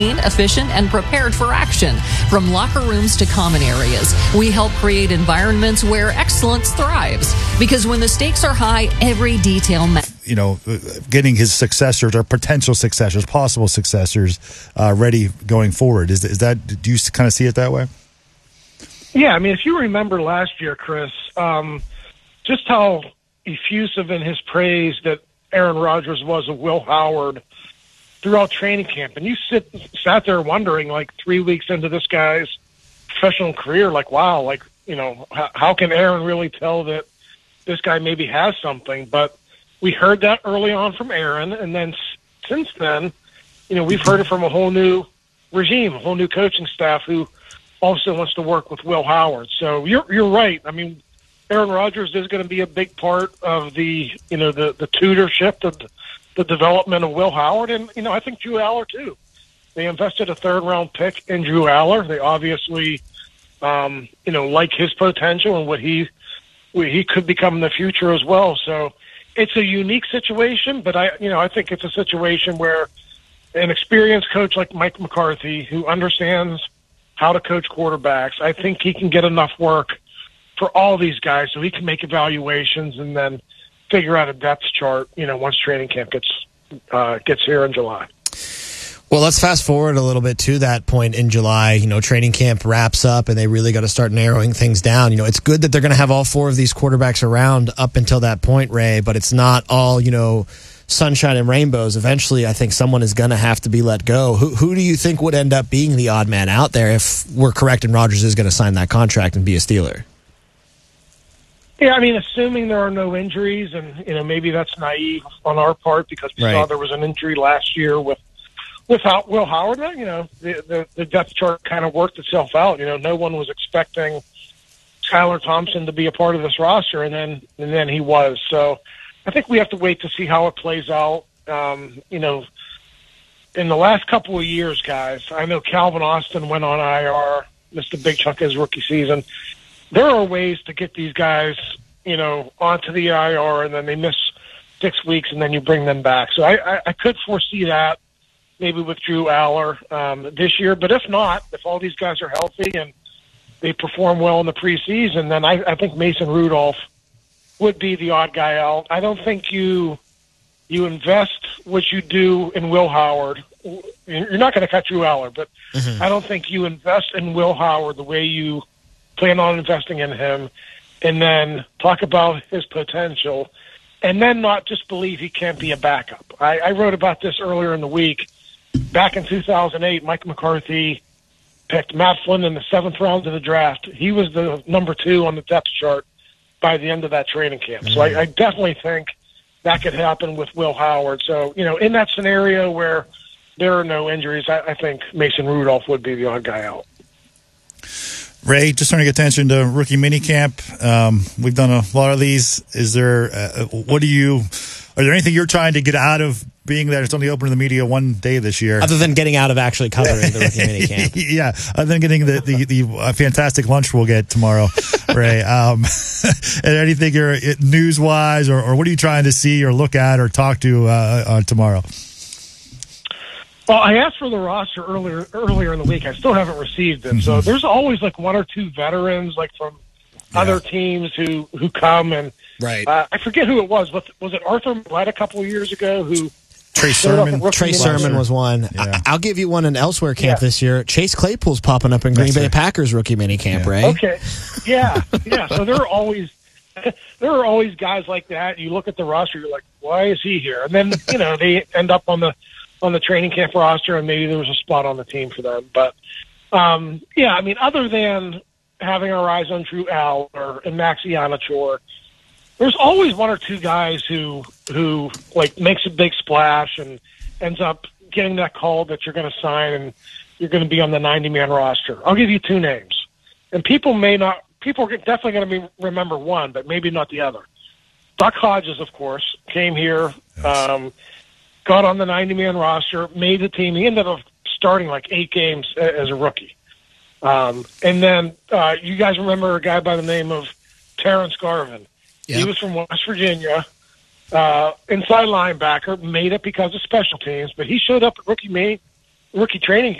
efficient, and prepared for action. From locker rooms to common areas, we help create environments where excellence thrives. Because when the stakes are high, every detail matters. Getting his successors or potential successors, possible successors, ready going forward. Is that? Do you kind of see it that way? Yeah, I mean, if you remember last year, Chris, just how effusive in his praise that Aaron Rodgers was of Will Howard throughout training camp. And you sat there wondering, like 3 weeks into this guy's professional career, like, wow, like, how can Aaron really tell that this guy maybe has something? But we heard that early on from Aaron. And then since then, we've heard it from a whole new regime, a whole new coaching staff who also wants to work with Will Howard. So you're right. I mean, Aaron Rodgers is going to be a big part of the tutorship, the development of Will Howard, and I think Drew Aller too. They invested a third-round pick in Drew Aller. They obviously, like his potential and what he could become in the future as well. So it's a unique situation, but I think it's a situation where an experienced coach like Mike McCarthy, who understands how to coach quarterbacks, I think he can get enough work for all these guys so he can make evaluations and then figure out a depth chart, once training camp gets here in July. Well, let's fast forward a little bit to that point in July. Training camp wraps up and they really got to start narrowing things down. It's good that they're going to have all four of these quarterbacks around up until that point, Ray, but it's not all, sunshine and rainbows. Eventually, I think someone is going to have to be let go. Who do you think would end up being the odd man out there if we're correct and Rodgers is going to sign that contract and be a Steeler? Yeah, I mean, assuming there are no injuries, and maybe that's naive on our part because we saw there was an injury last year without Will Howard. The depth chart kind of worked itself out. No one was expecting Skylar Thompson to be a part of this roster, and then he was. So I think we have to wait to see how it plays out. In the last couple of years, guys, I know Calvin Austin went on IR, missed a big chunk of his rookie season. There are ways to get these guys, onto the IR, and then they miss 6 weeks, and then you bring them back. So I could foresee that maybe with Drew Aller this year. But if not, if all these guys are healthy and they perform well in the preseason, then I think Mason Rudolph would be the odd guy out. I don't think you invest what you do in Will Howard. You're not going to cut Drew Aller, but I don't think you invest in Will Howard the way you plan on investing in him, and then talk about his potential, and then not just believe he can't be a backup. I wrote about this earlier in the week. Back in 2008, Mike McCarthy picked Matt Flynn in the 7th round of the draft. He was the number 2 on the depth chart by the end of that training camp. So I definitely think that could happen with Will Howard. So, in that scenario where there are no injuries, I think Mason Rudolph would be the odd guy out. Ray, just turning attention to rookie minicamp. We've done a lot of these. Is there, are there anything you're trying to get out of being there? It's only open to the media one day this year. Other than getting out of actually covering the rookie minicamp. Yeah, other than getting the fantastic lunch we'll get tomorrow, Ray. And anything news-wise, or what are you trying to see or look at or talk to tomorrow? Well, I asked for the roster earlier in the week. I still haven't received it. So there's always like one or two veterans, like from other teams who come and I forget who it was. Was it Arthur Millett a couple of years ago who? Trey Sermon was one. Yeah. I'll give you one in elsewhere camp this year. Chase Claypool's popping up in Green Bay Packers rookie minicamp, Ray. Okay. Yeah. So there are always guys like that. You look at the roster, you're like, why is he here? And then, they end up on the training camp roster, and maybe there was a spot on the team for them. But, other than having our eyes on Drew Aller and Max Iannaccio, there's always one or two guys who like makes a big splash and ends up getting that call that you're going to sign and you're going to be on the 90-man roster. I'll give you two names. And people are definitely going to remember one, but maybe not the other. Duck Hodges, of course, came here, got on the 90-man roster, made the team. He ended up starting like 8 games as a rookie. And then you guys remember a guy by the name of Terrence Garvin. Yep. He was from West Virginia, inside linebacker, made it because of special teams, but he showed up at rookie rookie training